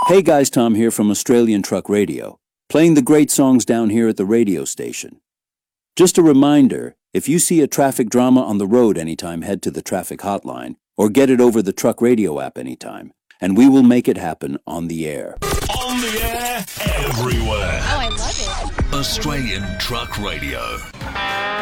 Hey guys, Tom here from Australian Truck Radio, playing the great songs down here at the radio station. Just a reminder, if you see a traffic drama on the road anytime, head to the traffic hotline or get it over the Truck Radio app anytime, and we will make it happen on the air. On the air, everywhere. Oh, I love it. Australian Truck Radio.